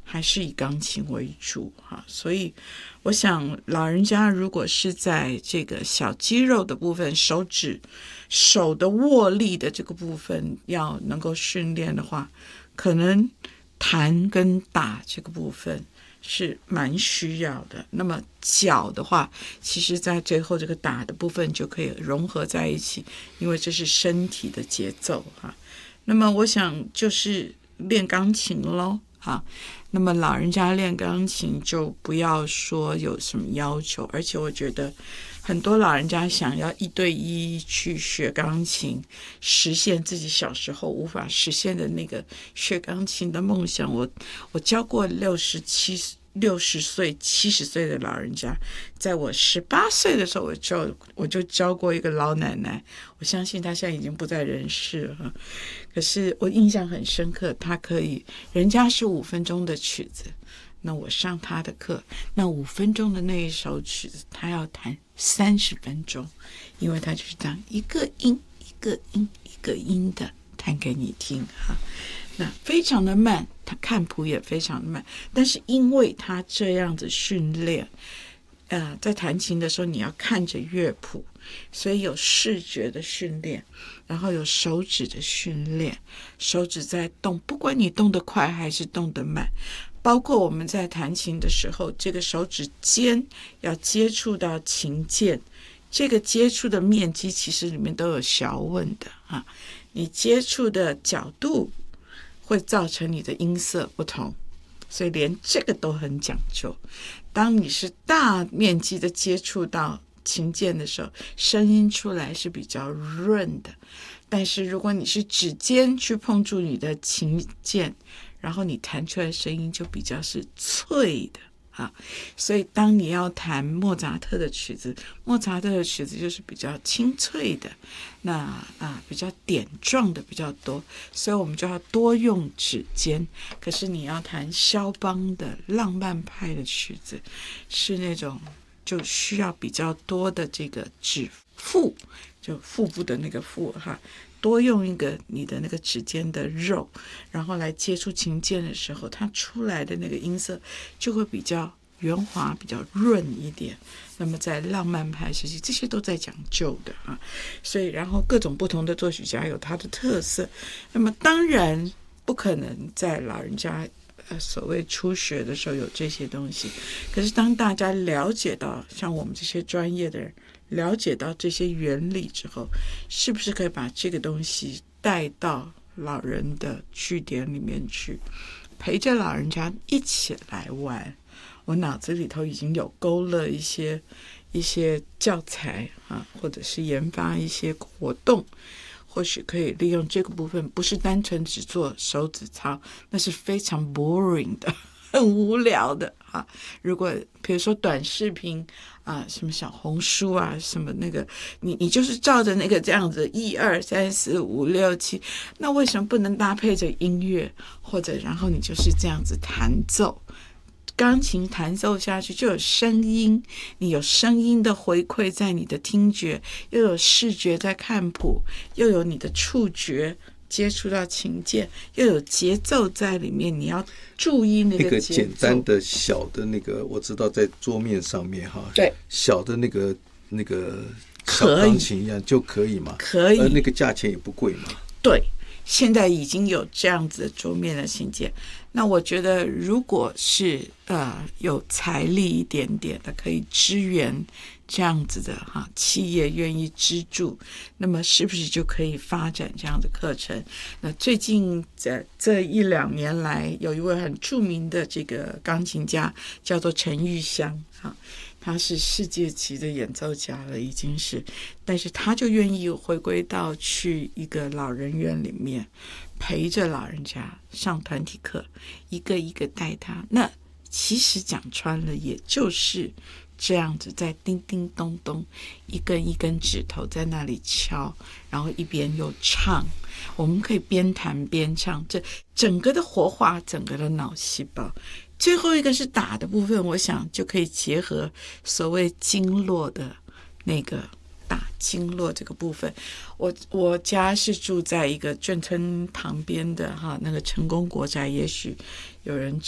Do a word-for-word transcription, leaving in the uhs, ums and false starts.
还是以钢琴为主哈，所以我想老人家如果是在这个小肌肉的部分，手指手的握力的这个部分要能够训练的话，可能弹跟打这个部分是蛮需要的。那么脚的话，其实在最后这个打的部分就可以融合在一起，因为这是身体的节奏哈。那么我想就是练钢琴咯哈。那么老人家练钢琴就不要说有什么要求，而且我觉得很多老人家想要一对一去学钢琴，实现自己小时候无法实现的那个学钢琴的梦想。我我教过六十七六十岁、七十岁的老人家，在我十八岁的时候，我就我就教过一个老奶奶，我相信她现在已经不在人世了，可是我印象很深刻，她可以，人家是五分钟的曲子，那我上她的课，那五分钟的那一首曲子，她要弹三十分钟，因为她就是这样一个音一个音一个音的弹给你听哈。那非常的慢，他看谱也非常的慢，但是因为他这样子训练，呃，在弹琴的时候你要看着乐谱，所以有视觉的训练，然后有手指的训练，手指在动，不管你动得快还是动得慢，包括我们在弹琴的时候，这个手指尖要接触到琴键，这个接触的面积其实里面都有学问的啊，你接触的角度会造成你的音色不同，所以连这个都很讲究。当你是大面积的接触到琴键的时候，声音出来是比较润的，但是如果你是指尖去碰触你的琴键，然后你弹出来的声音就比较是脆的啊，所以当你要弹莫扎特的曲子，莫扎特的曲子就是比较清脆的，那啊比较点状的比较多，所以我们就要多用指尖。可是你要弹肖邦的浪漫派的曲子，是那种就需要比较多的这个指腹，就腹部的那个腹哈，多用一个你的那个指尖的肉，然后来接触琴键的时候，它出来的那个音色就会比较圆滑，比较润一点。那么在浪漫派时期，这些都在讲究的啊。所以，然后各种不同的作曲家有他的特色。那么当然不可能在老人家呃所谓初学的时候有这些东西，可是当大家了解到，像我们这些专业的人了解到这些原理之后，是不是可以把这个东西带到老人的据点里面去，陪着老人家一起来玩？我脑子里头已经有勾勒一些一些教材啊，或者是研发一些活动，或许可以利用这个部分，不是单纯只做手指操，那是非常 boring 的，很无聊的啊。如果比如说短视频啊，什么小红书啊，什么那个，你你就是照着那个这样子一二三四五六七，那为什么不能搭配着音乐，或者然后你就是这样子弹奏？钢琴弹奏下去就有声音，你有声音的回馈在你的听觉，又有视觉在看谱，又有你的触觉接触到琴键，又有节奏在里面，你要注意那个节奏。 那个简单的小的那个，我知道在桌面上面哈， 对， 小的那个那个小钢琴一样就可以嘛， 可以， 而那个价钱也不贵嘛。 对，现在已经有这样子的桌面的琴键。那我觉得如果是呃有财力一点点的，可以支援这样子的哈，企业愿意资助，那么是不是就可以发展这样的课程？那最近这这一两年来，有一位很著名的这个钢琴家叫做陈玉香哈，他是世界级的演奏家了，已经是，但是他就愿意回归到去一个老人院里面，陪着老人家上团体课，一个一个带他。那其实讲穿了，也就是这样子，在叮叮咚咚，一根一根指头在那里敲，然后一边又唱。我们可以边弹边唱，这整个的活化整个的脑细胞。最后一个是打的部分，我想就可以结合所谓经络的那个打经络这个部分。我我家是住在一个眷村旁边的哈，那个成功国宅，也许有人